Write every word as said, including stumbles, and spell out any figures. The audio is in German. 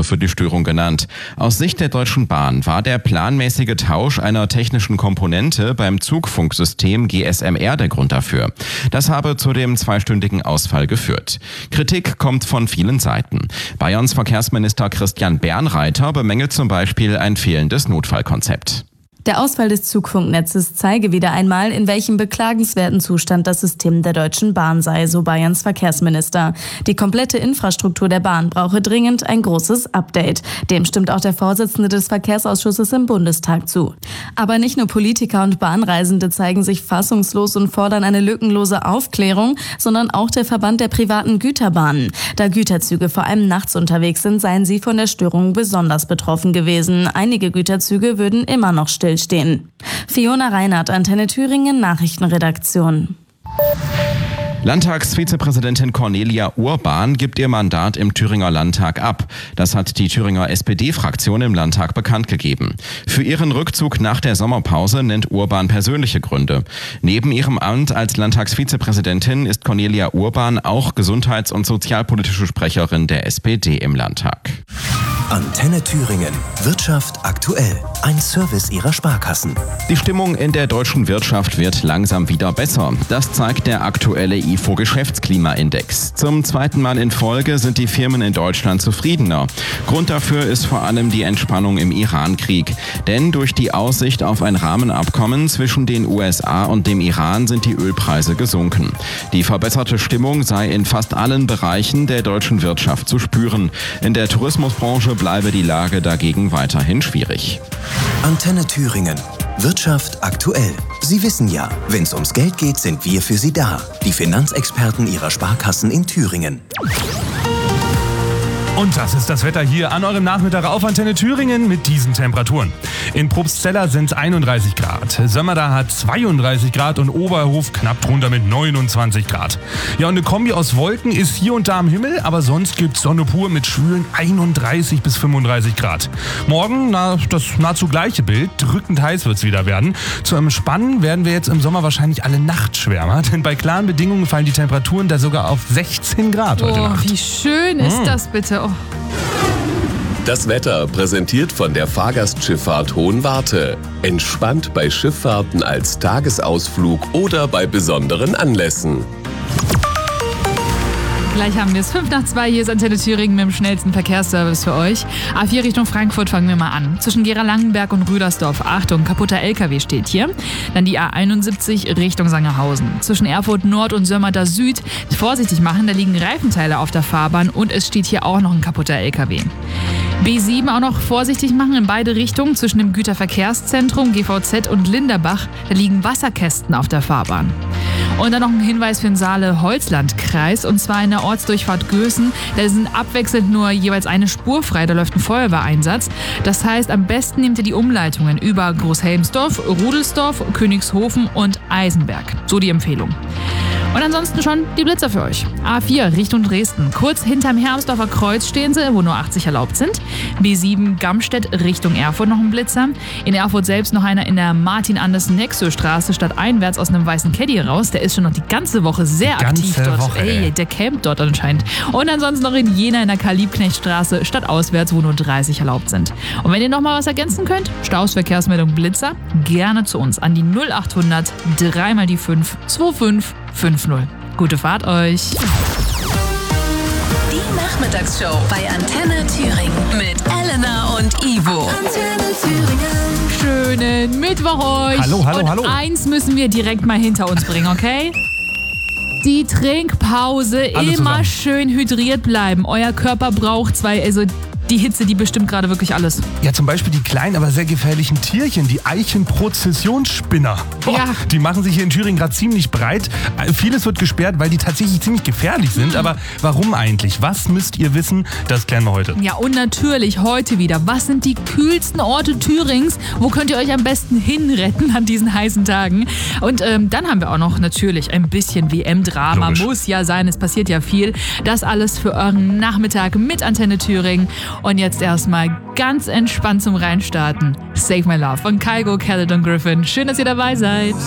für die Störung genannt. Aus Sicht der Deutschen Bahn war der planmäßige Tausch einer technischen Komponente beim Zugfunksystem G S M R der Grund dafür. Das habe zu dem zweistündigen Ausfall geführt. Kritik kommt von vielen Seiten. Bayerns Verkehrsminister Christian Bernreiter bemängelt zum Beispiel ein fehlendes Notfallkonzept. Der Ausfall des Zugfunknetzes zeige wieder einmal, in welchem beklagenswerten Zustand das System der Deutschen Bahn sei, so Bayerns Verkehrsminister. Die komplette Infrastruktur der Bahn brauche dringend ein großes Update. Dem stimmt auch der Vorsitzende des Verkehrsausschusses im Bundestag zu. Aber nicht nur Politiker und Bahnreisende zeigen sich fassungslos und fordern eine lückenlose Aufklärung, sondern auch der Verband der privaten Güterbahnen. Da Güterzüge vor allem nachts unterwegs sind, seien sie von der Störung besonders betroffen gewesen. Einige Güterzüge würden immer noch still stehen. Fiona Reinhardt, Antenne Thüringen, Nachrichtenredaktion. Landtagsvizepräsidentin Cornelia Urban gibt ihr Mandat im Thüringer Landtag ab. Das hat die Thüringer S P D-Fraktion im Landtag bekannt gegeben. Für ihren Rückzug nach der Sommerpause nennt Urban persönliche Gründe. Neben ihrem Amt als Landtagsvizepräsidentin ist Cornelia Urban auch gesundheits- und sozialpolitische Sprecherin der S P D im Landtag. Antenne Thüringen. Wirtschaft aktuell. Ein Service ihrer Sparkassen. Die Stimmung in der deutschen Wirtschaft wird langsam wieder besser. Das zeigt der aktuelle I F O-Geschäftsklimaindex. Zum zweiten Mal in Folge sind die Firmen in Deutschland zufriedener. Grund dafür ist vor allem die Entspannung im Iran-Krieg. Denn durch die Aussicht auf ein Rahmenabkommen zwischen den U S A und dem Iran sind die Ölpreise gesunken. Die verbesserte Stimmung sei in fast allen Bereichen der deutschen Wirtschaft zu spüren. In der Tourismusbranche bleibe die Lage dagegen weiterhin schwierig. Antenne Thüringen. Wirtschaft aktuell. Sie wissen ja, wenn es ums Geld geht, sind wir für Sie da. Die Finanzexperten Ihrer Sparkassen in Thüringen. Und das ist das Wetter hier an eurem Nachmittag auf Antenne Thüringen mit diesen Temperaturen. In Probstzella sind es einunddreißig Grad, Sömmerda hat zweiunddreißig Grad und Oberhof knapp drunter mit neunundzwanzig Grad. Ja, und eine Kombi aus Wolken ist hier und da am Himmel, aber sonst gibt's Sonne pur mit schwülen einunddreißig bis fünfunddreißig Grad. Morgen, na, das nahezu gleiche Bild, drückend heiß wird's wieder werden. Zu einem Spannen werden wir jetzt im Sommer wahrscheinlich alle Nachtschwärmer, denn bei klaren Bedingungen fallen die Temperaturen da sogar auf sechzehn Grad heute Oh, Nacht. wie schön ist Hm. das bitte. Oh. Das Wetter präsentiert von der Fahrgastschifffahrt Hohenwarte. Entspannt bei Schifffahrten als Tagesausflug oder bei besonderen Anlässen. Gleich haben wir es. fünf nach zwei, hier ist Antenne Thüringen mit dem schnellsten Verkehrsservice für euch. A vier Richtung Frankfurt fangen wir mal an. Zwischen Gera-Langenberg und Rüdersdorf. Achtung, kaputter L K W steht hier. Dann die A einundsiebzig Richtung Sangerhausen. Zwischen Erfurt Nord und Sömmerda Süd. Vorsichtig machen, da liegen Reifenteile auf der Fahrbahn und es steht hier auch noch ein kaputter L K W. B sieben auch noch vorsichtig machen in beide Richtungen. Zwischen dem Güterverkehrszentrum G V Z und Linderbach. Da liegen Wasserkästen auf der Fahrbahn. Und dann noch ein Hinweis für den Saale-Holzland-Kreis, und zwar in der Ortsdurchfahrt Gößen. Da sind abwechselnd nur jeweils eine Spur frei, da läuft ein Feuerwehreinsatz. Das heißt, am besten nehmt ihr die Umleitungen über Großhelmsdorf, Rudelsdorf, Königshofen und Eisenberg. So die Empfehlung. Und ansonsten schon die Blitzer für euch. A vier Richtung Dresden. Kurz hinterm Hermsdorfer Kreuz stehen sie, wo nur achtzig erlaubt sind. B sieben Gamstedt Richtung Erfurt noch ein Blitzer. In Erfurt selbst noch einer in der Martin-Anders-Nexö-Straße stadteinwärts aus einem weißen Caddy raus. Der ist schon noch die ganze Woche sehr Die ganze aktiv dort. Woche, Ey, ey. der campt dort anscheinend. Und ansonsten noch in Jena in der Karl-Liebknecht-Straße stadtauswärts, wo nur dreißig erlaubt sind. Und wenn ihr noch mal was ergänzen könnt, Staus, Verkehrsmeldung, Blitzer, gerne zu uns an die null achthundert drei mal die fünf zwei fünf fünf null. Gute Fahrt euch! Die Nachmittagsshow bei Antenne Thüringen mit Elena und Ivo. Antenne Thüringen. Schönen Mittwoch euch! Hallo, hallo, und hallo. eins müssen wir direkt mal hinter uns bringen, okay? Die Trinkpause, Alle immer zusammen. schön hydriert bleiben. Euer Körper braucht zwei, also die Hitze, die bestimmt gerade wirklich alles. Ja, zum Beispiel die kleinen, aber sehr gefährlichen Tierchen, die Eichenprozessionsspinner. Boah, Ja. Die machen sich hier in Thüringen gerade ziemlich breit. Äh, Vieles wird gesperrt, weil die tatsächlich ziemlich gefährlich sind. Mhm. Aber warum eigentlich? Was müsst ihr wissen? Das klären wir heute. Ja, und natürlich heute wieder. Was sind die kühlsten Orte Thürings? Wo könnt ihr euch am besten hinretten an diesen heißen Tagen? Und ähm, dann haben wir auch noch natürlich ein bisschen W M-Drama. Logisch. Muss ja sein, es passiert ja viel. Das alles für euren Nachmittag mit Antenne Thüringen. Und jetzt erstmal ganz entspannt zum Reinstarten. Save My Love von Kygo, Caledon Griffin. Schön, dass ihr dabei seid.